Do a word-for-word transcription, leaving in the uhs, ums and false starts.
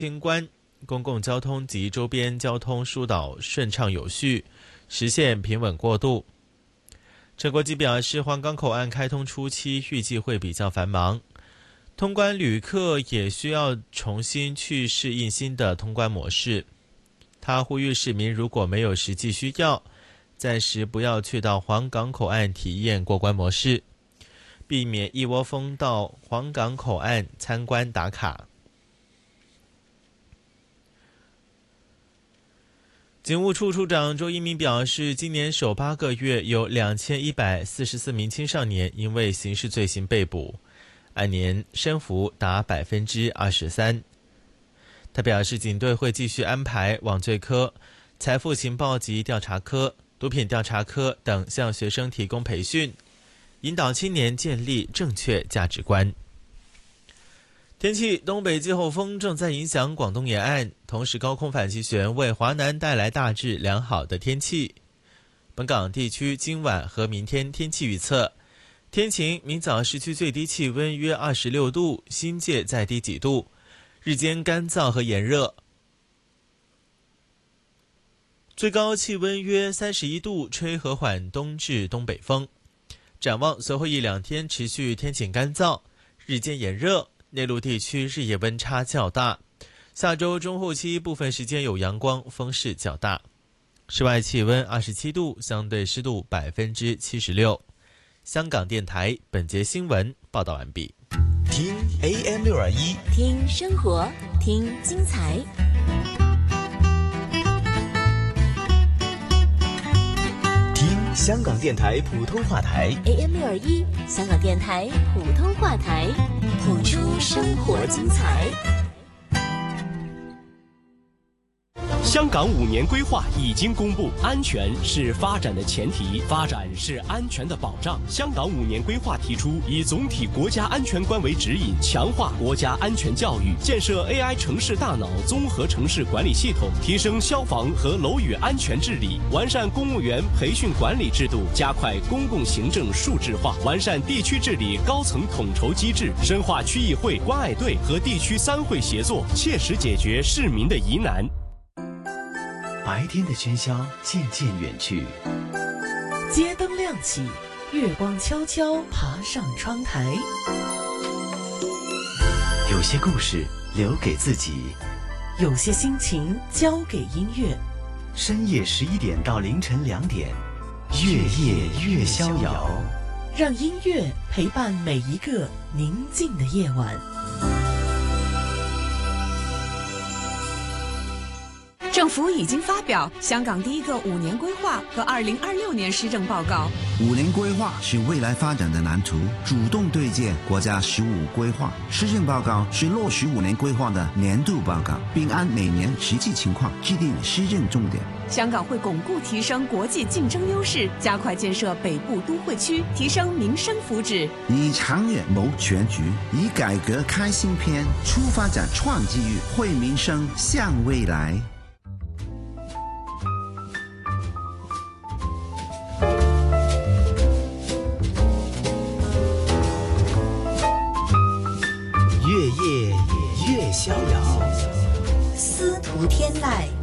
清关，公共交通及周边交通疏导顺畅有序，实现平稳过渡。陈国基表示，黄港口岸开通初期预计会比较繁忙，通关旅客也需要重新去适应新的通关模式。他呼吁市民如果没有实际需要，暂时不要去到黄港口岸体验过关模式，避免一窝蜂到黄港口岸参观打卡。警务处处长周一鸣表示，今年首八个月有两千一百四十四名青少年因为刑事罪行被捕，按年升幅达百分之二十三。他表示，警队会继续安排网罪科、财富情报及调查科、毒品调查科等向学生提供培训，引导青年建立正确价值观。天气，东北季候风正在影响广东沿岸，同时高空反气旋为华南带来大致良好的天气。本港地区今晚和明天天气预测：天晴，明早市区最低气温约二十六度，新界再低几度，日间干燥和炎热，最高气温约三十一度，吹和缓东至东北风。展望随后一两天持续天晴干燥，日间炎热，内陆地区日夜温差较大。下周中后期部分时间有阳光，风势较大。室外气温二十七度，相对湿度百分之七十六。香港电台本节新闻报道完毕。 听 A M 六二一， 听生活，听精彩。 听香港电台普通话台 A M 六二一，香港电台普通话台，谱出生活精彩。 香港五年规划已经公布，安全是发展的前提，发展是安全的保障。香港五年规划提出，以总体国家安全观为指引，强化国家安全教育，建设 A I 城市大脑综合城市管理系统，提升消防和楼宇安全治理，完善公务员培训管理制度，加快公共行政数字化，完善地区治理高层统筹机制，深化区议会、关爱队和地区三会协作，切实解决市民的疑难。 白天的喧嚣渐渐远去， 街灯亮起，月光悄悄爬上窗台。 有些故事留给自己， 有些心情交给音乐。 深夜十一点到凌晨两点，月夜越逍遥， 让音乐陪伴每一个宁静的夜晚。 政府已经发表香港第一个五年规划和二零二六年施政报告。 五年规划是未来发展的蓝图，主动对接国家十五规划。施政报告是落实五年规划的年度报告，并按每年实际情况制定施政重点。 香港会巩固提升国际竞争优势，加快建设北部都会区，提升民生福祉。 以长远谋全局，以改革开新篇，出发展创机遇，惠民生向未来。 越夜越逍遥， 司徒天籁。